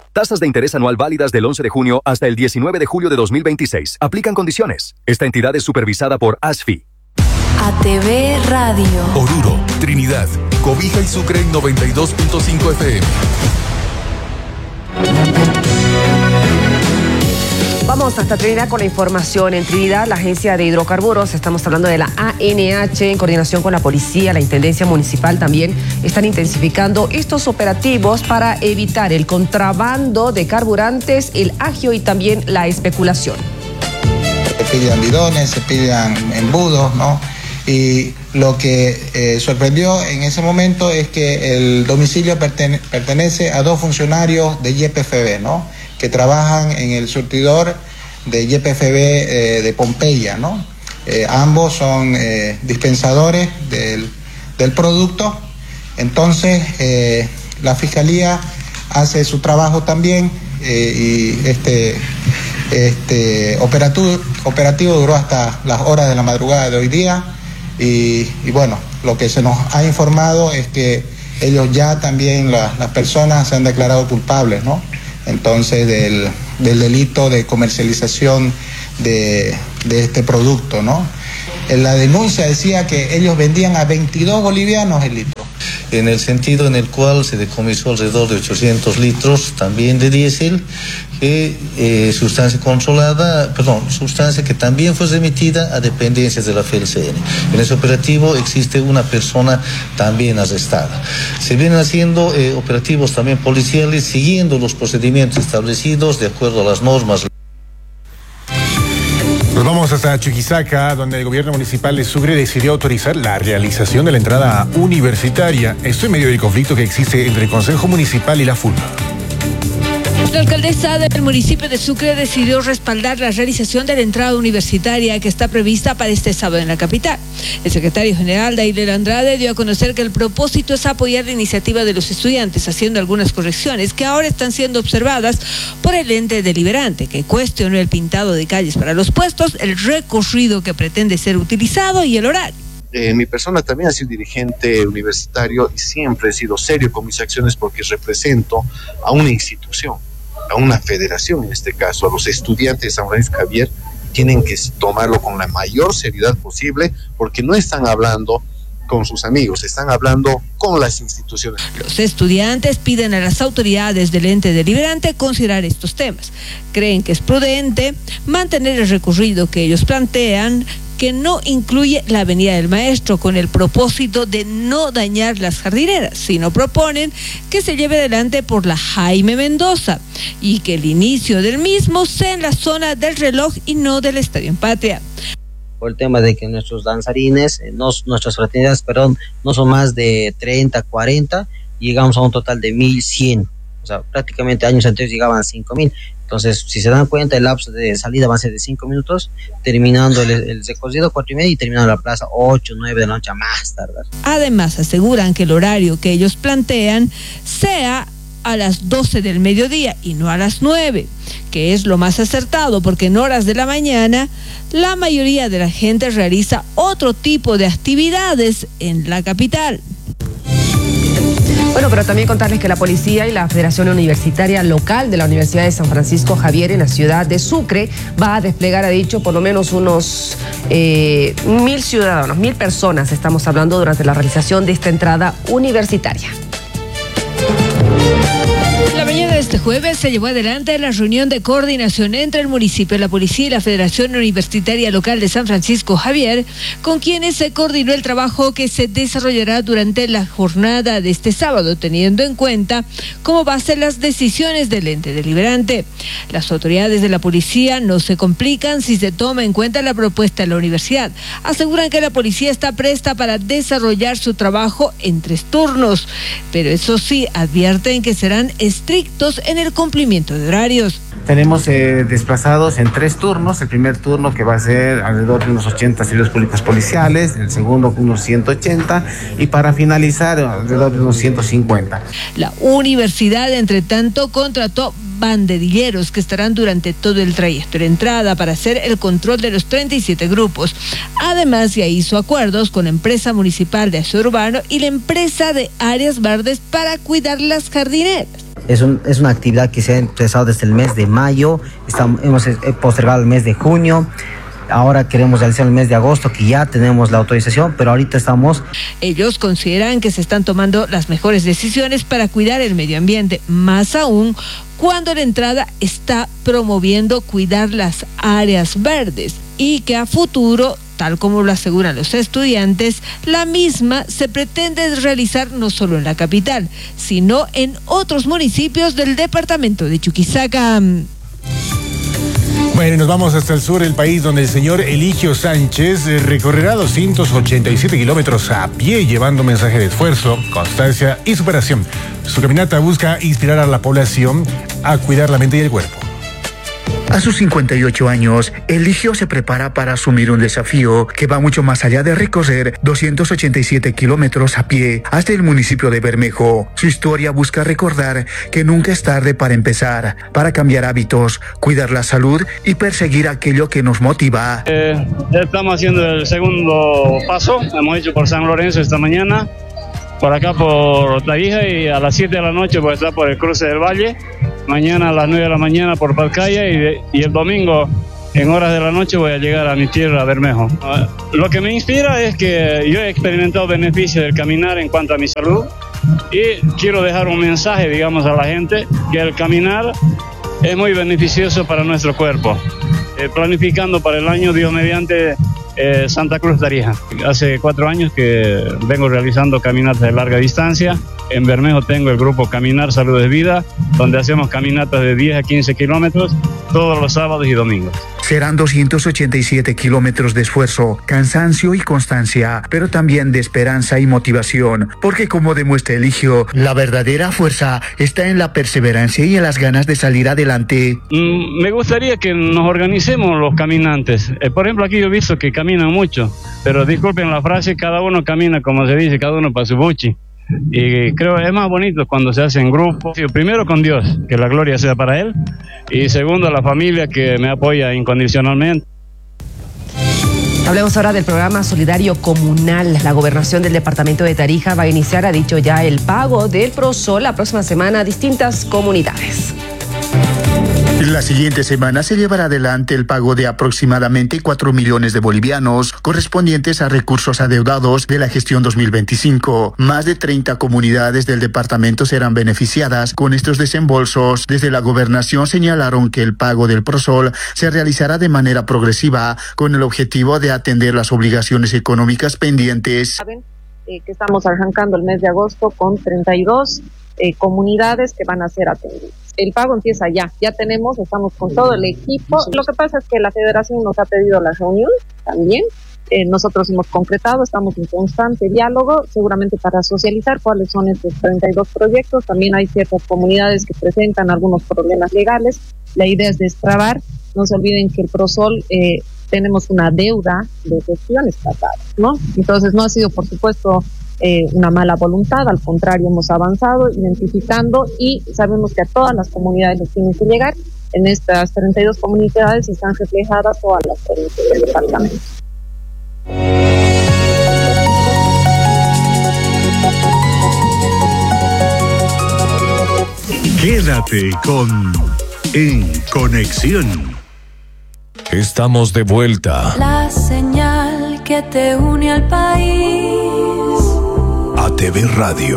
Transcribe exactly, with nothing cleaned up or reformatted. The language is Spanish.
Tasas de interés anual válidas del once de junio hasta el diecinueve de julio de dos mil veintiséis. Aplican condiciones. Esta entidad es supervisada por A S F I. A T V Radio. Oruro, Trinidad, Cobija y Sucre en noventa y dos punto cinco F M. Vamos hasta Trinidad con la información. En Trinidad, la Agencia de Hidrocarburos, estamos hablando de la A N H, en coordinación con la policía, la Intendencia Municipal también, están intensificando estos operativos para evitar el contrabando de carburantes, el agio y también la especulación. Se pillan bidones, se pillan embudos, ¿no? Y lo que eh, sorprendió en ese momento es que el domicilio pertene- pertenece a dos funcionarios de Y P F B, ¿no?, que trabajan en el surtidor de Y P F B eh, de Pompeya, ¿no? Eh, ambos son eh, dispensadores del, del producto. Entonces, eh, la Fiscalía hace su trabajo también eh, y este, este operativo, operativo duró hasta las horas de la madrugada de hoy día y, y bueno, lo que se nos ha informado es que ellos ya también, la, las personas se han declarado culpables, ¿no?, entonces del, del delito de comercialización de, de este producto, ¿no? En la denuncia decía que ellos vendían a veintidós bolivianos el litro. En el sentido en el cual se decomisó alrededor de ochocientos litros también de diésel, que eh, sustancia controlada, perdón, sustancia que también fue remitida a dependencias de la F E L C N. En ese operativo existe una persona también arrestada. Se vienen haciendo eh, operativos también policiales siguiendo los procedimientos establecidos de acuerdo a las normas. Nos vamos hasta Chuquisaca, donde el gobierno municipal de Sucre decidió autorizar la realización de la entrada universitaria. Esto en medio del conflicto que existe entre el Consejo Municipal y la F U N A. La alcaldesa del municipio de Sucre decidió respaldar la realización de la entrada universitaria que está prevista para este sábado en la capital. El secretario general Daylel Andrade dio a conocer que el propósito es apoyar la iniciativa de los estudiantes, haciendo algunas correcciones que ahora están siendo observadas por el ente deliberante, que cuestionó el pintado de calles para los puestos, el recorrido que pretende ser utilizado y el horario. Eh, mi persona también ha sido dirigente universitario y siempre he sido serio con mis acciones porque represento a una institución, a una federación en este caso, a los estudiantes de San Francisco Javier. Tienen que tomarlo con la mayor seriedad posible porque no están hablando con sus amigos, están hablando con las instituciones. Los estudiantes piden a las autoridades del ente deliberante considerar estos temas. Creen que es prudente mantener el recorrido que ellos plantean, que no incluye la Avenida del Maestro, con el propósito de no dañar las jardineras, sino proponen que se lleve adelante por la Jaime Mendoza y que el inicio del mismo sea en la zona del reloj y no del Estadio en Patria. Por el tema de que nuestros danzarines, eh, no, nuestras fraternidades, perdón, no son más de treinta, cuarenta, y llegamos a un total de mil cien. O sea, prácticamente años anteriores llegaban a cinco mil. Entonces, si se dan cuenta, el lapso de salida va a ser de cinco minutos, terminando el, el recorrido cuatro y media y terminando la plaza ocho, nueve de la noche a más tardar. Además, aseguran que el horario que ellos plantean sea a las doce del mediodía y no a las nueve, que es lo más acertado porque en horas de la mañana la mayoría de la gente realiza otro tipo de actividades en la capital. Bueno, pero también contarles que la policía y la Federación Universitaria Local de la Universidad de San Francisco Javier en la ciudad de Sucre va a desplegar, ha dicho, por lo menos unos eh, mil ciudadanos, mil personas, estamos hablando, durante la realización de esta entrada universitaria. La mañana de este jueves se llevó adelante la reunión de coordinación entre el municipio, la policía y la Federación Universitaria Local de San Francisco Javier, con quienes se coordinó el trabajo que se desarrollará durante la jornada de este sábado, teniendo en cuenta cómo base las decisiones del ente deliberante. Las autoridades de la policía no se complican si se toma en cuenta la propuesta de la universidad. Aseguran que la policía está presta para desarrollar su trabajo en tres turnos, pero eso sí, advierten que serán estrictos en el cumplimiento de horarios. Tenemos eh, desplazados en tres turnos. El primer turno, que va a ser alrededor de unos ochenta servicios públicos policiales, el segundo unos ciento ochenta y para finalizar alrededor de unos ciento cincuenta. La universidad, entre tanto, contrató banderilleros que estarán durante todo el trayecto de entrada para hacer el control de los treinta y siete grupos. Además, ya hizo acuerdos con la empresa municipal de aseo urbano y la empresa de áreas verdes para cuidar las jardineras. Es, un, es una actividad que se ha empezado desde el mes de mayo, estamos, hemos postergado el mes de junio. Ahora queremos realizar el mes de agosto, que ya tenemos la autorización, pero ahorita estamos... Ellos consideran que se están tomando las mejores decisiones para cuidar el medio ambiente, más aún cuando la entrada está promoviendo cuidar las áreas verdes y que a futuro, tal como lo aseguran los estudiantes, la misma se pretende realizar no solo en la capital, sino en otros municipios del departamento de Chuquisaca. Bueno, nos vamos hasta el sur del país, donde el señor Eligio Sánchez recorrerá doscientos ochenta y siete kilómetros a pie, llevando mensaje de esfuerzo, constancia y superación. Su caminata busca inspirar a la población a cuidar la mente y el cuerpo. A sus cincuenta y ocho años, Eligio se prepara para asumir un desafío que va mucho más allá de recorrer doscientos ochenta y siete kilómetros a pie hasta el municipio de Bermejo. Su historia busca recordar que nunca es tarde para empezar, para cambiar hábitos, cuidar la salud y perseguir aquello que nos motiva. Eh, estamos haciendo el segundo paso, hemos hecho por San Lorenzo esta mañana, por acá por Tarija, y a las siete de la noche voy a estar por el cruce del Valle. Mañana a las nueve de la mañana por Palcaya y, de, y el domingo en horas de la noche voy a llegar a mi tierra, a Bermejo. Uh, lo que me inspira es que yo he experimentado beneficios del caminar en cuanto a mi salud y quiero dejar un mensaje, digamos, a la gente que el caminar es muy beneficioso para nuestro cuerpo. Eh, planificando para el año, Dios mediante, eh, Santa Cruz Tarija. Hace cuatro años que vengo realizando caminatas de larga distancia. En Bermejo tengo el grupo Caminar Salud de Vida, donde hacemos caminatas de diez a quince kilómetros todos los sábados y domingos. Serán doscientos ochenta y siete kilómetros de esfuerzo, cansancio y constancia, pero también de esperanza y motivación, porque como demuestra Eligio, la verdadera fuerza está en la perseverancia y en las ganas de salir adelante. Mm, me gustaría que nos organicemos los caminantes. Eh, por ejemplo, aquí yo he visto que caminan mucho, pero disculpen la frase, cada uno camina, como se dice, cada uno para su buchi. Y creo que es más bonito cuando se hace en grupo. Primero con Dios, que la gloria sea para Él, y segundo la familia que me apoya incondicionalmente. Hablemos ahora del programa solidario comunal. La gobernación del departamento de Tarija va a iniciar, ha dicho ya, el pago del Prosol la próxima semana a distintas comunidades. La siguiente semana se llevará adelante el pago de aproximadamente cuatro millones de bolivianos correspondientes a recursos adeudados de la gestión dos mil veinticinco. Más de treinta comunidades del departamento serán beneficiadas con estos desembolsos. Desde la gobernación señalaron que el pago del Prosol se realizará de manera progresiva con el objetivo de atender las obligaciones económicas pendientes. Saben eh, que estamos arrancando el mes de agosto con treinta y dos eh, comunidades que van a ser atendidas. El pago empieza ya, ya tenemos, estamos con todo el equipo. Lo que pasa es que la federación nos ha pedido la reunión también. Eh, nosotros hemos concretado, estamos en constante diálogo, seguramente para socializar cuáles son estos treinta y dos proyectos. También hay ciertas comunidades que presentan algunos problemas legales. La idea es destrabar. No se olviden que el Prosol eh, tenemos una deuda de gestiones pasadas, ¿no? Entonces no ha sido, por supuesto, Eh, una mala voluntad, al contrario, hemos avanzado identificando y sabemos que a todas las comunidades les tienen que llegar. En estas treinta y dos comunidades están reflejadas todas las provincias del departamento. Quédate con En Conexión. Estamos de vuelta. La señal que te une al país. A T V Radio.